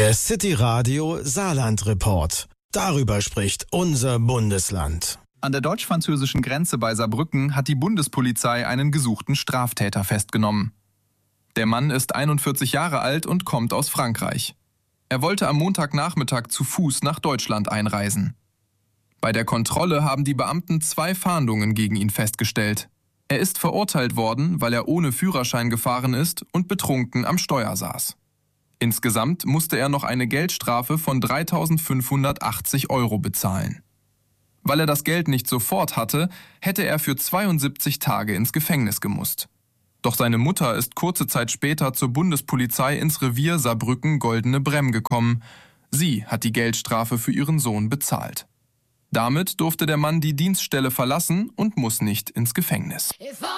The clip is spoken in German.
Der City Radio Saarland Report. Darüber spricht unser Bundesland. An der deutsch-französischen Grenze bei Saarbrücken hat die Bundespolizei einen gesuchten Straftäter festgenommen. Der Mann ist 41 Jahre alt und kommt aus Frankreich. Er wollte am Montagnachmittag zu Fuß nach Deutschland einreisen. Bei der Kontrolle haben die Beamten 2 Fahndungen gegen ihn festgestellt. Er ist verurteilt worden, weil er ohne Führerschein gefahren ist und betrunken am Steuer saß. Insgesamt musste er noch eine Geldstrafe von 3.580 € bezahlen. Weil er das Geld nicht sofort hatte, hätte er für 72 Tage ins Gefängnis gemusst. Doch seine Mutter ist kurze Zeit später zur Bundespolizei ins Revier Saarbrücken-Goldene Bremm gekommen. Sie hat die Geldstrafe für ihren Sohn bezahlt. Damit durfte der Mann die Dienststelle verlassen und muss nicht ins Gefängnis.